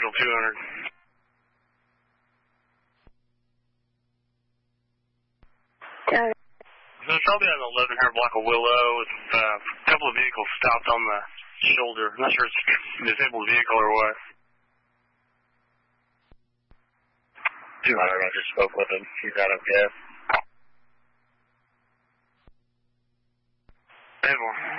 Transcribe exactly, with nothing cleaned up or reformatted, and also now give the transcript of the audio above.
Central two hundred. Uh, So it's probably on the eleven hundred block of Willow. With, uh, a couple of vehicles stopped on the shoulder. I'm not sure it's a disabled vehicle or what. two hundred, I just spoke with him. He's out of gas. Able.